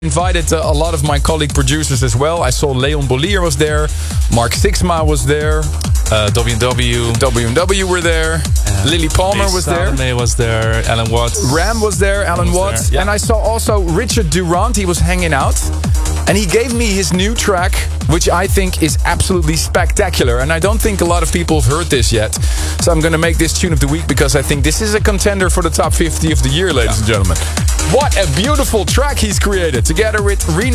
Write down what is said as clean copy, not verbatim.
Invited a lot of my colleague producers as well. I saw Leon Bollier was there, Mark Sixma was there, W&W were there, Lily Palmer was there, Salome was there, Alan Watts, Ram was there, Alan Watts, there, yeah. And I saw also Richard Durant. He was hanging out, and he gave me his new track, which I think is absolutely spectacular. And I don't think a lot of people have heard this yet, so I'm going to make this tune of the week because I think this is a contender for the top 50 of the year, ladies and gentlemen. What a beautiful track he's created together with Rena